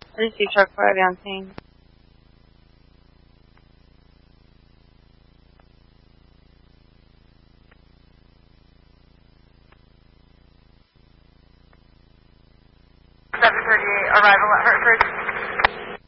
I just see truck 5 on scene. Arrival at Hartford.